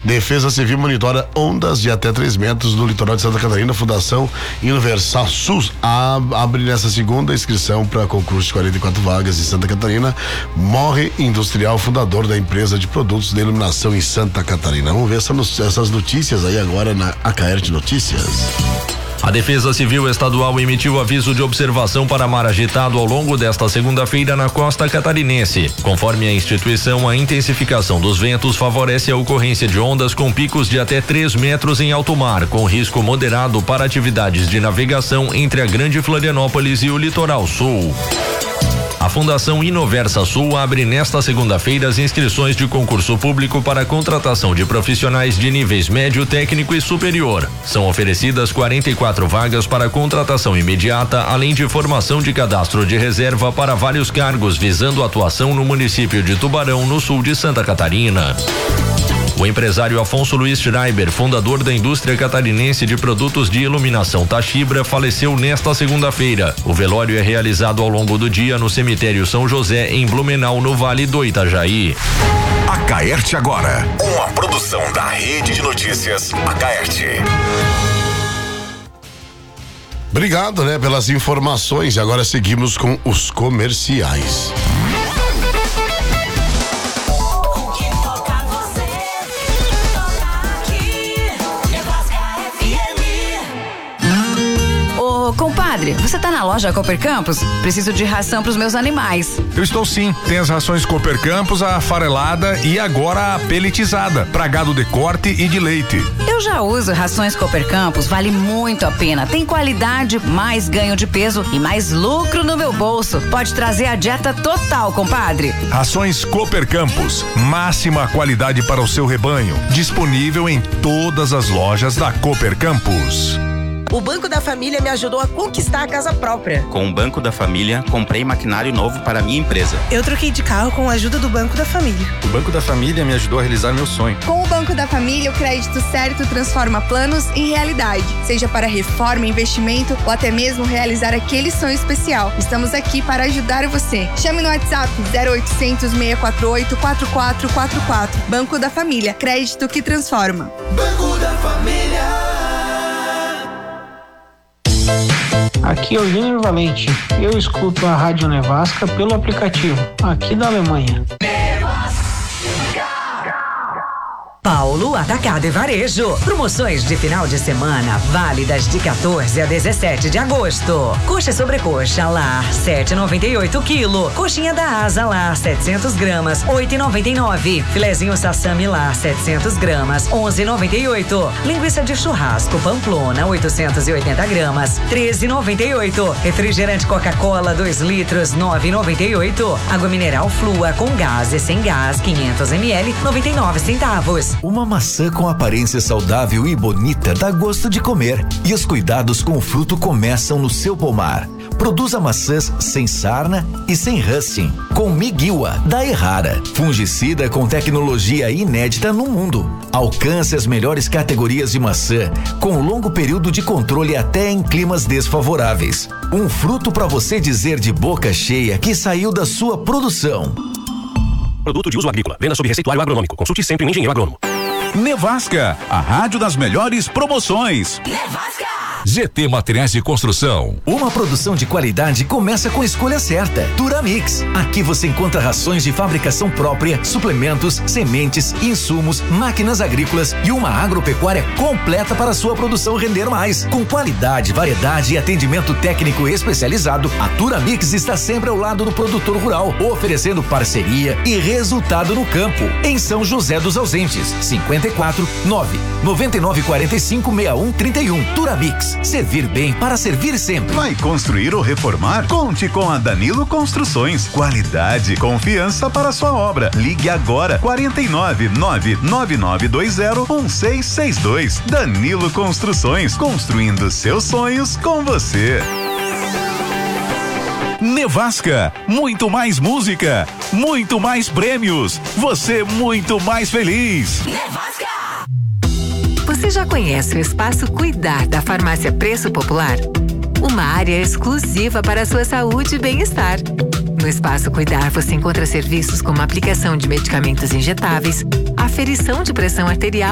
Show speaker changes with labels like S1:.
S1: Defesa Civil monitora ondas de até 3 metros no litoral de Santa Catarina. Fundação Universal SUS abre nessa segunda inscrição para concurso de 44 vagas em Santa Catarina. Morre industrial fundador da empresa de produtos de iluminação em Santa Catarina. Vamos ver essas notícias aí agora na Acaerte Notícias.
S2: A Defesa Civil Estadual emitiu aviso de observação para mar agitado ao longo desta segunda-feira na costa catarinense. Conforme a instituição, a intensificação dos ventos favorece a ocorrência de ondas com picos de até 3 metros em alto mar, com risco moderado para atividades de navegação entre a Grande Florianópolis e o Litoral Sul. A Fundação Inoversa Sul abre nesta segunda-feira as inscrições de concurso público para a contratação de profissionais de níveis médio, técnico e superior. São oferecidas 44 vagas para contratação imediata, além de formação de cadastro de reserva para vários cargos, visando atuação no município de Tubarão, no sul de Santa Catarina. O empresário Afonso Luiz Schreiber, fundador da indústria catarinense de produtos de iluminação Tachibra, faleceu nesta segunda-feira. O velório é realizado ao longo do dia no cemitério São José, em Blumenau, no Vale do Itajaí.
S3: Acaerte agora, uma produção da Rede de Notícias Acaerte.
S1: Obrigado, pelas informações. Agora seguimos com os comerciais.
S4: Compadre, você tá na loja Cooper Campos? Preciso de ração pros meus animais.
S5: Eu estou sim. Tem as rações Cooper Campos, a farelada e agora a peletizada, pra gado de corte e de leite.
S4: Eu já uso rações Cooper Campos, vale muito a pena. Tem qualidade, mais ganho de peso e mais lucro no meu bolso. Pode trazer a dieta total, compadre.
S5: Rações Cooper Campos, máxima qualidade para o seu rebanho. Disponível em todas as lojas da Cooper Campos.
S6: O Banco da Família me ajudou a conquistar a casa própria.
S7: Com o Banco da Família, comprei maquinário novo para a minha empresa.
S6: Eu troquei de carro com a ajuda do Banco da Família.
S8: O Banco da Família me ajudou a realizar meu sonho.
S9: Com o Banco da Família, o crédito certo transforma planos em realidade. Seja para reforma, investimento ou até mesmo realizar aquele sonho especial. Estamos aqui para ajudar você. Chame no WhatsApp 0800 648 4444. Banco da Família, crédito que transforma.
S10: Banco da Família.
S11: Aqui é o Júnior Valente. Eu escuto a Rádio Nevasca pelo aplicativo, aqui da Alemanha.
S12: Paulo Atacado e Varejo. Promoções de final de semana válidas de 14 a 17 de agosto. Coxa sobrecoxa lar 7,98 quilo. Coxinha da asa lar 700 gramas 8,99. Filezinho sassami lar 700 gramas 11,98. Linguiça de churrasco Pamplona 880 gramas 13,98. Refrigerante Coca-Cola 2 litros 9,98. Água mineral Flua com gás e sem gás 500 ml 99 centavos.
S13: Uma maçã com aparência saudável e bonita dá gosto de comer. E os cuidados com o fruto começam no seu pomar. Produza maçãs sem sarna e sem rusting, com Miguiwa, da Errara. Fungicida com tecnologia inédita no mundo. Alcance as melhores categorias de maçã, com longo período de controle até em climas desfavoráveis. Um fruto para você dizer de boca cheia que saiu da sua produção.
S14: Produto de uso agrícola. Venda sob receituário agronômico. Consulte sempre um engenheiro agrônomo.
S3: Nevasca, a rádio das melhores promoções.
S10: Nevasca!
S3: GT Materiais de Construção.
S13: Uma produção de qualidade começa com a escolha certa. Duramix. Aqui você encontra rações de fabricação própria, suplementos, sementes, insumos, máquinas agrícolas e uma agropecuária completa para sua produção render mais. Com qualidade, variedade e atendimento técnico especializado, a Duramix está sempre ao lado do produtor rural, oferecendo parceria e resultado no campo. Em São José dos Ausentes, 54 9 99 45 61 31. Duramix. Servir bem para servir sempre.
S15: Vai construir ou reformar? Conte com a Danilo Construções. Qualidade, confiança para sua obra. Ligue agora 49 99920 1662. Danilo Construções, construindo seus sonhos com você.
S3: Nevasca, muito mais música, muito mais prêmios, você muito mais feliz.
S10: Nevasca!
S16: Você já conhece o Espaço Cuidar da Farmácia Preço Popular? Uma área exclusiva para a sua saúde e bem-estar. No Espaço Cuidar você encontra serviços como aplicação de medicamentos injetáveis, aferição de pressão arterial